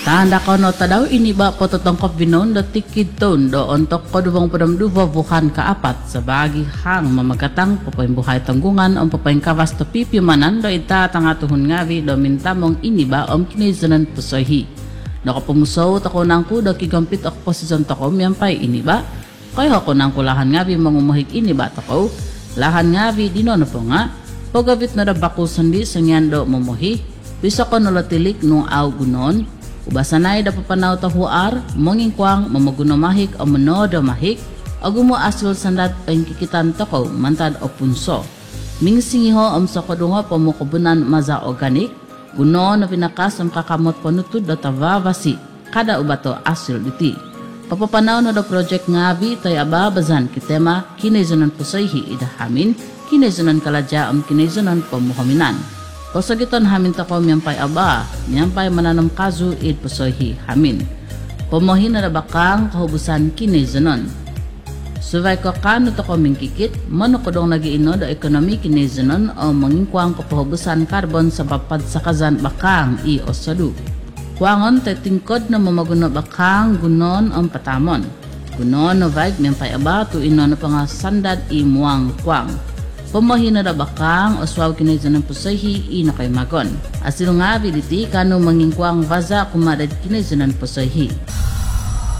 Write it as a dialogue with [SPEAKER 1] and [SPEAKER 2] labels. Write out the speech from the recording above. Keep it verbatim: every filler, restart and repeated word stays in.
[SPEAKER 1] Tanda kono tadaw ini ba pototongkop binon do tikid ton do ontok kodubang padam duva buhan kaapat sa bagi hang mamagatang papayin buhay tanggungan om papayin kawas to pipimanan do ita tangatuhun ngavi do mintamong ini ba om kinizanan pusohi. Do kapumusaw tako nangku do kigampit ako posisyon tako miyampay ini ba. Kaya ako nangku lahan ngavi mangumuhik ini ba tako. Lahan ngavi dino na po nga. Pagavit na rabako sandi sa nyan do mumuhi. Bisa ko nalatilik nung aw gunon. Ubasanay da papanaw tahuar, monging kwang mamagunamahik o manodo mahik, agumo asul sandat pangkikitan toko mantad o punso. Mingsingiho am sa kodunga pamukubunan maza organik, guno na pinakas ang kakamot panutud da tavavasi, kada ubato asul diti. Papapanaw na da project ngabi tay ababazan kitema kinezunan pusayhi idahamin, kinezunan kaladya am kinezunan pamuhaminan. Kosagiton hamin tako miyampay aba, miyampay mananam kazu id pusohi hamin. Pomohin na bakang kahubusan kinezanon. Suvay ko kano tako mingkikit, manukodong nagiino do ekonomi kinezanon o mangingkwang kapahubusan karbon sa papad sa kazan bakang i osadu. Kuangon tay tingkod na mamaguno bakang gunon ang patamon. Gunon no vaig miyampay aba tu ino na panga sandad i muang kwang. Pomohin na bakang o swaw kinezanon pusohi ina kay magon. Asil nga biliti kano mangingkwang vaza kumadad kinezanon pusohi.